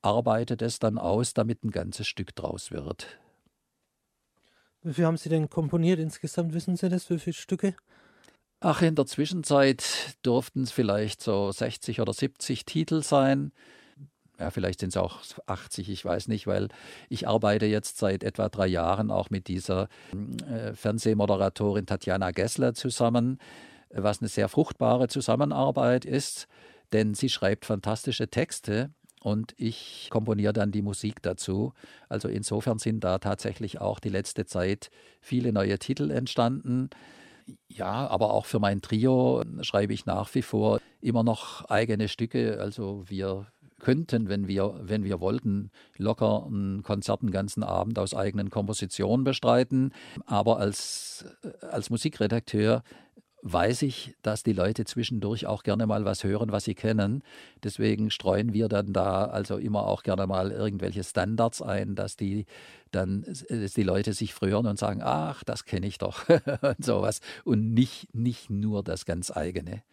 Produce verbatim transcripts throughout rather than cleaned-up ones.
arbeitet es dann aus, damit ein ganzes Stück draus wird. Wie viel haben Sie denn komponiert insgesamt? Wissen Sie das? Wie viele Stücke? Ach, in der Zwischenzeit durften es vielleicht so sechzig oder siebzig Titel sein. Ja, vielleicht sind es auch achtzig, ich weiß nicht, weil ich arbeite jetzt seit etwa drei Jahren auch mit dieser äh, Fernsehmoderatorin Tatjana Gessler zusammen, was eine sehr fruchtbare Zusammenarbeit ist, denn sie schreibt fantastische Texte und ich komponiere dann die Musik dazu. Also insofern sind da tatsächlich auch die letzte Zeit viele neue Titel entstanden. Ja, aber auch für mein Trio schreibe ich nach wie vor immer noch eigene Stücke. Also wir könnten, wenn wir, wenn wir wollten, locker ein Konzert einen ganzen Abend aus eigenen Kompositionen bestreiten. Aber als, als Musikredakteur weiß ich, dass die Leute zwischendurch auch gerne mal was hören, was sie kennen. Deswegen streuen wir dann da also immer auch gerne mal irgendwelche Standards ein, dass die dann dass die Leute sich früheren und sagen, ach, das kenne ich doch und sowas. Und nicht, nicht nur das ganz eigene.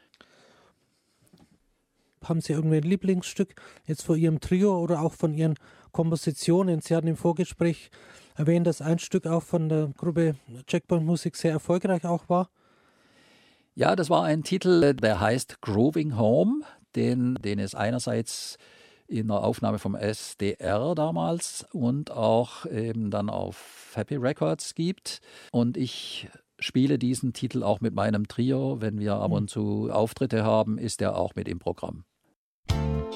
Haben Sie irgendwie ein Lieblingsstück jetzt von Ihrem Trio oder auch von Ihren Kompositionen? Sie hatten im Vorgespräch erwähnt, dass ein Stück auch von der Gruppe Checkpoint Musik sehr erfolgreich auch war. Ja, das war ein Titel, der heißt Grooving Home, den, den es einerseits in der Aufnahme vom S D R damals und auch eben dann auf Happy Records gibt. Und ich spiele diesen Titel auch mit meinem Trio. Wenn wir ab und zu Auftritte haben, ist er auch mit im Programm.